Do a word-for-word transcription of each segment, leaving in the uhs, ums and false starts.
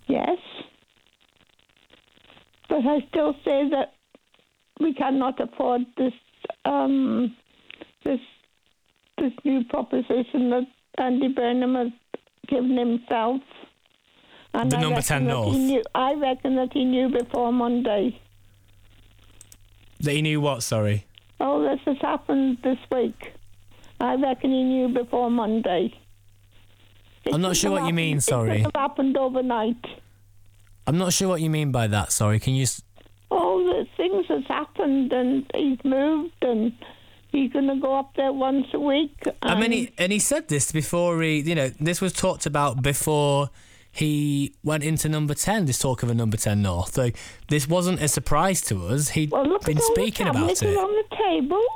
Yes. But I still say that we cannot afford this um, this this new proposition that Andy Burnham has given himself. And the I number ten reckon that he North. knew, I reckon that he knew before Monday. That he knew what, sorry? Oh, this has happened this week. I reckon he knew before Monday. It I'm not sure what you happened, mean, sorry. It could have happened overnight. I'm not sure what you mean by that, sorry. Can you... S- Oh, the things has happened and he's moved and he's going to go up there once a week. I mean, he, and he said this before he, you know, this was talked about before he went into number ten, this talk of a number ten North. So this wasn't a surprise to us. He'd well, look been at all speaking the about cabinets it. on the table.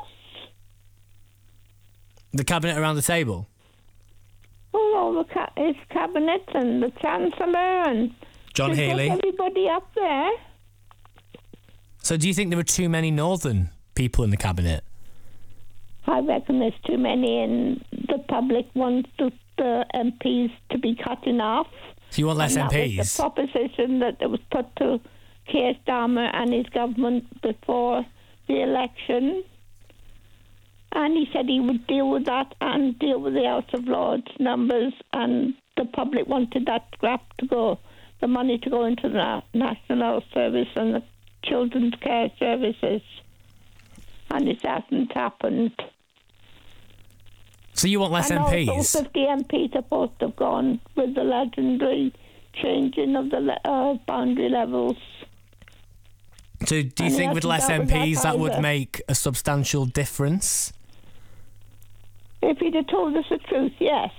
The cabinet around the table? Well, all the ca- his cabinet and the Chancellor and... John they've got Healey. everybody up there. So do you think there were too many Northern people in the cabinet? I reckon there's too many and the public wants the, the M Ps to be cut in half. So you want less and M Ps? That was the proposition that was put to Keir Starmer and his government before the election. And he said he would deal with that and deal with the House of Lords numbers, and the public wanted that scrap to go, the money to go into the National Health Service and the Children's Care Services. And it hasn't happened. So you want less and M Ps? Also fifty M Ps are supposed to have gone with the legendary changing of the le- uh, boundary levels. So do you And think with he less hasn't M dealt with Ps that that would either. make a substantial difference? If he'd have told us the truth, yes.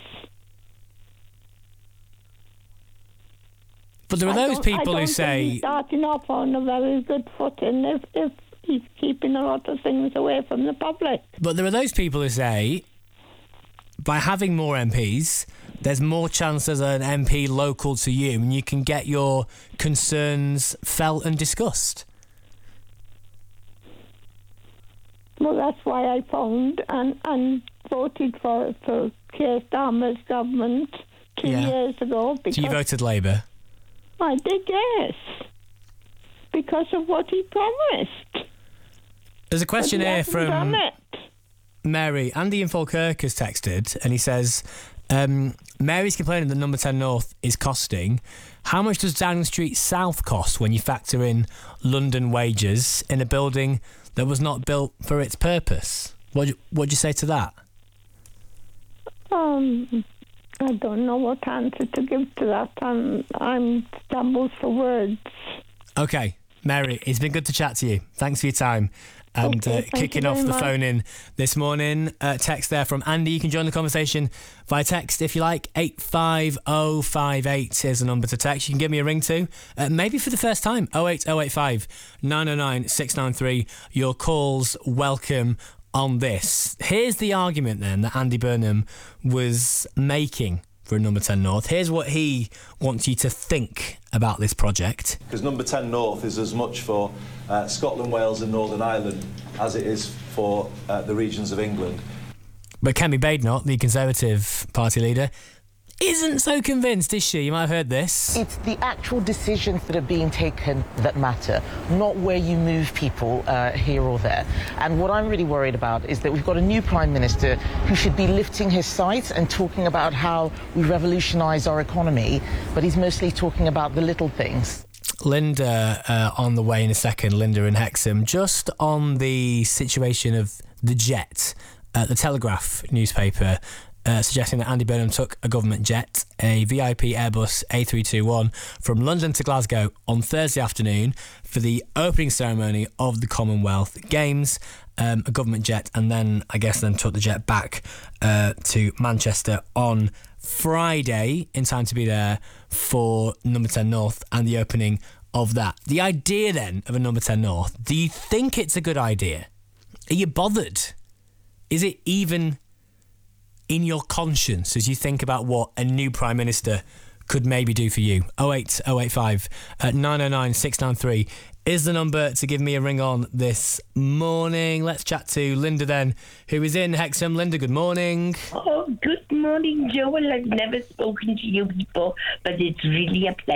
But there are I those don't- I people don't who think say... he's starting off on a very good footing if, if he's keeping a lot of things away from the public. But there are those people who say, by having more M Ps, there's more chance as an M P local to you and you can get your concerns felt and discussed. Well, that's why I phoned and, and voted for, for Keir Starmer's government two Yeah. years ago. Because So you voted Labour? I did, yes. Because of what he promised. There's a question But he here hasn't done from it. Mary. Andy in Falkirk has texted and he says, um, Mary's complaining that number ten North is costing. How much does Downing Street South cost when you factor in London wages in a building that was not built for its purpose? What would you say to that? Um, I don't know what answer to give to that. I'm, I'm stumbled for words. Okay, Mary, it's been good to chat to you. Thanks for your time. And Okay, uh, thank kicking you off very the much. phone in this morning, uh, text there from Andy. You can join the conversation via text if you like. eight five oh five eight is the number to text. You can give me a ring too, uh, maybe for the first time. oh eight oh eight five nine oh nine six nine three. Your calls welcome on this. Here's the argument then that Andy Burnham was making for a number ten North. Here's what he wants you to think about this project. Because number ten North is as much for uh, Scotland, Wales and Northern Ireland as it is for uh, the regions of England. But Kemi Badenoch, the Conservative Party leader, isn't so convinced, is she? You might have heard this. It's the actual decisions that are being taken that matter, not where you move people uh, here or there. And what I'm really worried about is that we've got a new Prime Minister who should be lifting his sights and talking about how we revolutionise our economy, but he's mostly talking about the little things. Linda uh, on the way in a second, Linda in Hexham. Just on the situation of the jet, uh, the Telegraph newspaper uh, suggesting that Andy Burnham took a government jet, a V I P Airbus A three twenty-one, from London to Glasgow on Thursday afternoon for the opening ceremony of the Commonwealth Games, um, a government jet, and then I guess then took the jet back uh, to Manchester on Friday in time to be there for number ten North and the opening of that. The idea then of a number ten North, do you think it's a good idea? Are you bothered? Is it even in your conscience as you think about what a new Prime Minister could maybe do for you? oh eight oh eight five nine oh nine six nine three is the number to give me a ring on this morning. Let's chat to Linda then, who is in Hexham. Linda, good morning. Oh, good morning, Joel. I've never spoken to you before, but it's really a pleasure.